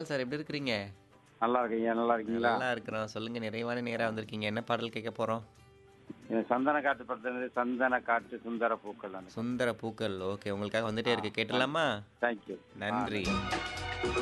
Sir. எப்படி இருக்கிறீங்க? நல்லா இருக்கீங்க, நல்லா இருக்கீங்களா? நல்லா இருக்கிறோம். சொல்லுங்க நிறைவான நேரா வந்திருக்கீங்க. என்ன பாடல் கேட்க போறோம்? சந்தன காட்டு படத்துல சந்தன காட்டு சுந்தர பூக்கள் அந்த சுந்தர பூக்கள். ஓகே. உங்களுக்காக வந்துட்டே இருக்கு. கேட்டுடலாமா? தேங்க்யூ. நன்றி.